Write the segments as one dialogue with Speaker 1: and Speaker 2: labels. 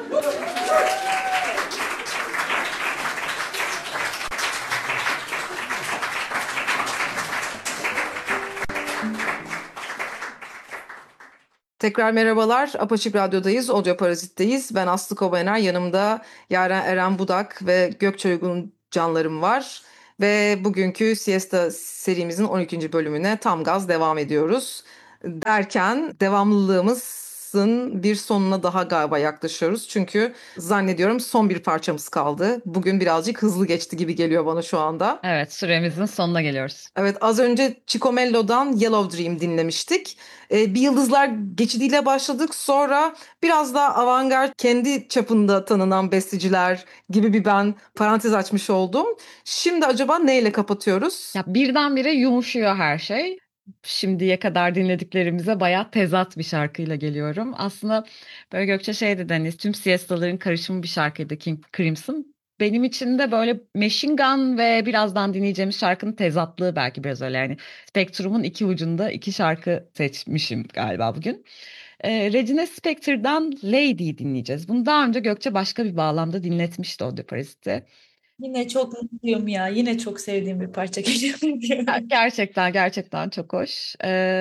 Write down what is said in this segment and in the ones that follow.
Speaker 1: Tekrar merhabalar. Apaçık Radyo'dayız, Audio Parazit'teyiz. Ben Aslı Kobayener, yanımda Yaren Eren Budak ve Gökçe Uygun canlarım var. Ve bugünkü Siesta serimizin 12. bölümüne tam gaz devam ediyoruz. Derken devamlılığımızın bir sonuna daha galiba yaklaşıyoruz. Çünkü zannediyorum son bir parçamız kaldı. Bugün birazcık hızlı geçti gibi geliyor bana şu anda.
Speaker 2: Evet, süremizin sonuna geliyoruz.
Speaker 1: Evet, az önce Chico Mello'dan Yellow Dream dinlemiştik. Bir Yıldızlar Geçidi'yle başladık. Sonra biraz daha avantgard, kendi çapında tanınan besteciler gibi bir ben parantez açmış oldum. Şimdi acaba neyle kapatıyoruz?
Speaker 2: Ya birdenbire yumuşuyor her şey. Şimdiye kadar dinlediklerimize bayağı tezat bir şarkıyla geliyorum. Aslında böyle Gökçe şey dedi, hani tüm siestaların karışımı bir şarkıydı King Crimson. Benim için de böyle Machine Gun ve birazdan dinleyeceğimiz şarkının tezatlığı belki biraz öyle. Yani spektrumun iki ucunda iki şarkı seçmişim galiba bugün. Regina Spektor'dan Lady'yi dinleyeceğiz. Bunu daha önce Gökçe başka bir bağlamda dinletmişti o Paris'te.
Speaker 3: Yine çok mutluyum ya. Yine çok sevdiğim bir parça geliyor diyorum.
Speaker 2: Gerçekten çok hoş.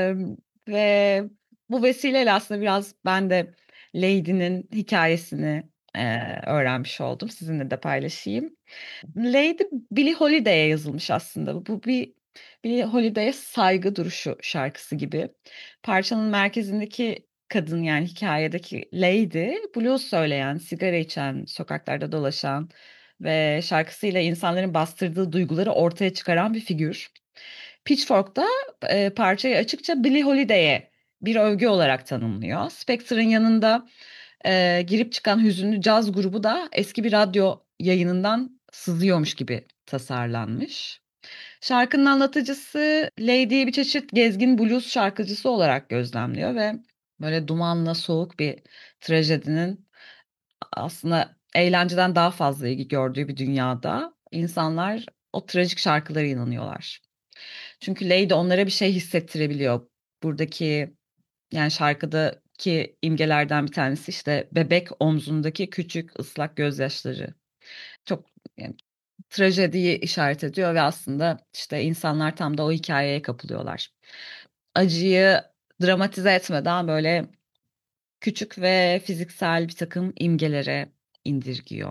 Speaker 2: Ve bu vesileyle aslında biraz ben de Lady'nin hikayesini öğrenmiş oldum. Sizinle de paylaşayım. Lady Billie Holiday'e yazılmış aslında. Bu bir Billie Holiday'e saygı duruşu şarkısı gibi. Parçanın merkezindeki kadın, yani hikayedeki Lady, blues söyleyen, sigara içen, sokaklarda dolaşan ve şarkısıyla insanların bastırdığı duyguları ortaya çıkaran bir figür. Pitchfork'ta parçayı açıkça Billie Holiday'e bir övgü olarak tanımlıyor. Spector'ın yanında girip çıkan hüzünlü caz grubu da eski bir radyo yayınından sızıyormuş gibi tasarlanmış. Şarkının anlatıcısı Lady'yi bir çeşit gezgin blues şarkıcısı olarak gözlemliyor ve böyle dumanla soğuk bir trajedinin aslında eğlenceden daha fazla ilgi gördüğü bir dünyada insanlar o trajik şarkılara inanıyorlar. Çünkü Lady onlara bir şey hissettirebiliyor. Buradaki, yani şarkıdaki imgelerden bir tanesi işte bebek omzundaki küçük ıslak gözyaşları. Çok, yani, trajediyi işaret ediyor ve aslında işte insanlar tam da o hikayeye kapılıyorlar. Acıyı dramatize etmeden böyle küçük ve fiziksel bir takım imgelere indirgiyor.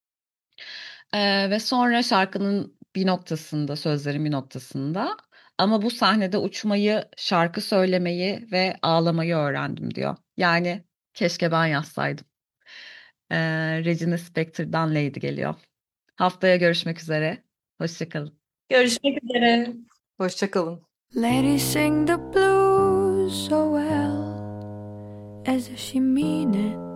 Speaker 2: Ve sonra şarkının bir noktasında, sözlerin bir noktasında, ama bu sahnede uçmayı, şarkı söylemeyi ve ağlamayı öğrendim diyor. Yani keşke ben yazsaydım. Regina Spektor'dan Lady geliyor. Haftaya görüşmek üzere. Hoşça kalın.
Speaker 3: Görüşmek üzere.
Speaker 1: Hoşçakalın.
Speaker 4: Lady sing the blues so well, as if she mean it.